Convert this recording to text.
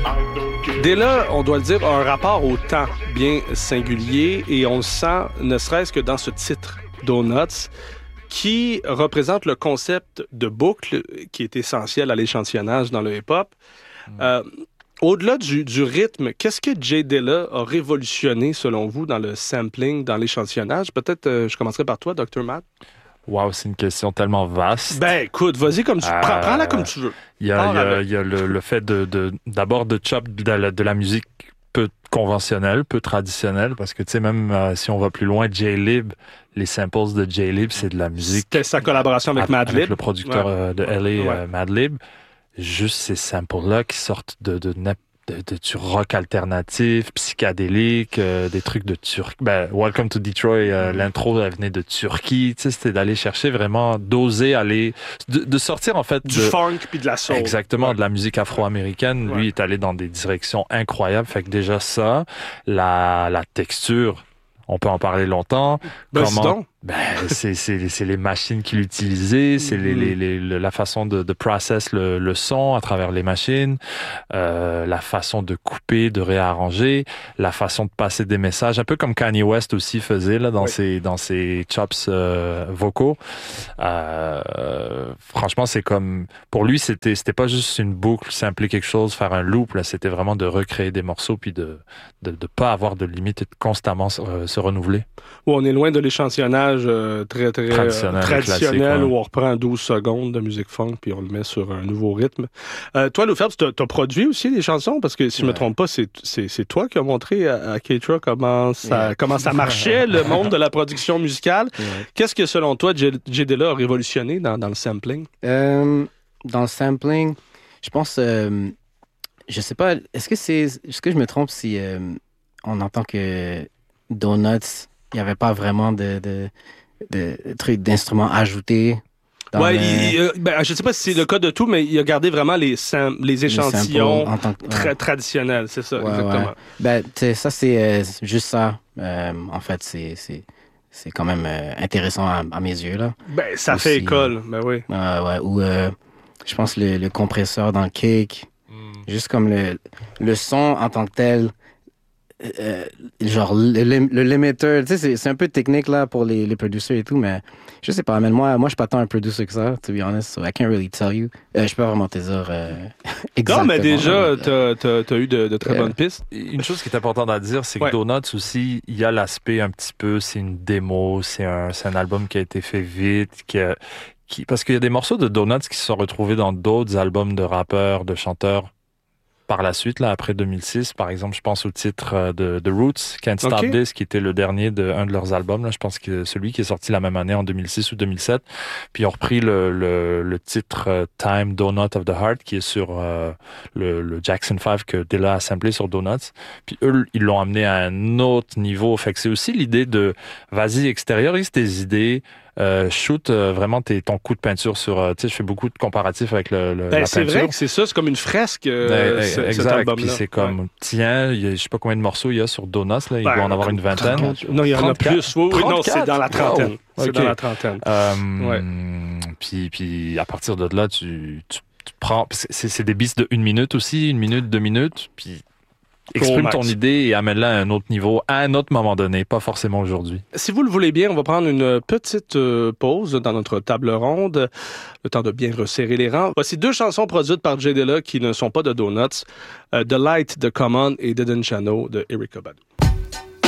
Dès là, on doit le dire, a un rapport au temps bien singulier et on le sent ne serait-ce que dans ce titre, Donuts, qui représente le concept de boucle qui est essentiel à l'échantillonnage dans le hip-hop. Au-delà du rythme, qu'est-ce que Jay Dilla a révolutionné, selon vous, dans le sampling, dans l'échantillonnage? Peut-être, je commencerai par toi, Dr. Matt. Wow, c'est une question tellement vaste. Ben, écoute, vas-y comme tu prends-la comme tu veux. Il y a le fait d'abord de chop de la musique peu conventionnelle, peu traditionnelle, parce que, tu sais, même si on va plus loin, J-Lib, les samples de J-Lib, c'est de la musique. C'était sa collaboration avec Madlib. Avec le producteur de LA, Madlib. Juste ces samples-là qui sortent du rock alternatif, psychédélique, des trucs de Turquie. Welcome to Detroit, l'intro, elle venait de Turquie. Tu sais, c'était d'aller chercher vraiment, d'oser aller, de sortir en fait du funk puis de la soul. Exactement, de la musique afro-américaine. Lui est allé dans des directions incroyables. Fait que déjà ça, la texture, on peut en parler longtemps. Comment? C'est les machines qu'il utilisait, c'est la façon de process le son à travers les machines, la façon de couper, de réarranger, la façon de passer des messages, un peu comme Kanye West aussi faisait là dans ses chops vocaux. Franchement, c'est comme pour lui, c'était pas juste une boucle, sampler quelque chose, faire un loop là, c'était vraiment de recréer des morceaux puis de pas avoir de limite et de constamment se renouveler. On est loin de l'échantillonnage très traditionnel où on reprend 12 secondes de musique funk puis on le met sur un nouveau rythme. Toi, Lou Phelps, t'as produit aussi des chansons parce que si je me trompe pas, c'est toi qui as montré à Keitra comment ça marchait, le monde de la production musicale. Qu'est-ce que, selon toi, Jay Dilla a révolutionné dans le sampling? Dans le sampling, je pense, je sais pas, est-ce que je me trompe si on entend que Donuts, il n'y avait pas vraiment de trucs d'instruments ajoutés. Je ne sais pas si c'est le cas de tout, mais il a gardé vraiment les échantillons traditionnels, c'est ça, exactement. Ouais. Ça, c'est juste ça. En fait, c'est quand même intéressant à mes yeux, là. Ça aussi, fait école, oui. Ou je pense le compresseur dans le cake, juste comme le son en tant que tel. Genre le limiter, tu sais, c'est un peu technique là pour les producers et tout, mais je sais pas, mais moi je suis pas tant un producer que ça, to be honest, so I can't really tell you. Je peux pas vraiment te dire exactement. Non, mais déjà, t'as eu de très bonnes pistes. Une chose qui est importante à dire, c'est que Donuts aussi, il y a l'aspect un petit peu, c'est une démo, c'est un album qui a été fait vite, parce qu'il y a des morceaux de Donuts qui se sont retrouvés dans d'autres albums de rappeurs, de chanteurs, par la suite, là, après 2006, par exemple, je pense au titre de The Roots, Can't Stop This, qui était le dernier d'un de leurs albums. Là, je pense que celui qui est sorti la même année, en 2006 ou 2007. Puis ils ont repris le titre Time Donut of the Heart, qui est sur le Jackson 5 que Dilla a samplé sur Donuts. Puis eux, ils l'ont amené à un autre niveau. Fait que c'est aussi l'idée de, vas-y, extériorise tes idées, shoot vraiment ton coup de peinture sur... tu sais, je fais beaucoup de comparatifs avec la peinture. C'est vrai que c'est ça, c'est comme une fresque, cet album-là. Puis c'est comme, tiens, je sais pas combien de morceaux il y a sur Donuts, là, il doit en avoir une vingtaine. 34. Non, il y en a plus. Oui, non, c'est dans la trentaine. Wow. C'est dans la trentaine. Puis à partir de là, tu prends... C'est des beats de 1 minute aussi, 1 minute, 2 minutes, puis... Exprime ton idée et amène-la à un autre niveau, à un autre moment donné, pas forcément aujourd'hui. Si vous le voulez bien, on va prendre une petite pause dans notre table ronde, le temps de bien resserrer les rangs. Voici 2 chansons produites par Jay Dilla qui ne sont pas de Donuts, The Light de Common et Didn't Ya Know de Erykah Badu.